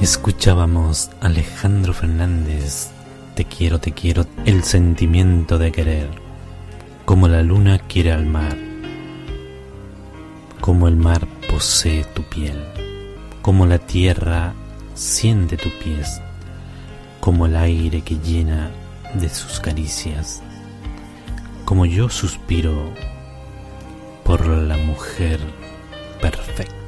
Escuchábamos a Alejandro Fernández, te quiero, el sentimiento de querer, como la luna quiere al mar, como el mar posee tu piel, como la tierra siente tus pies, como el aire que llena de sus caricias, como yo suspiro por la mujer perfecta.